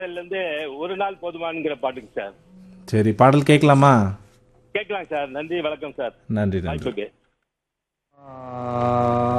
இருந்து ஒரு நாள் போதுமானுங்கிற பாட்டுங்க சார். சரி, பாடல் கேட்கலாமா? கேட்கலாம் சார். நன்றி, வணக்கம் சார். நன்றி நன்றி. வாய்ப்புக்கு. ஆ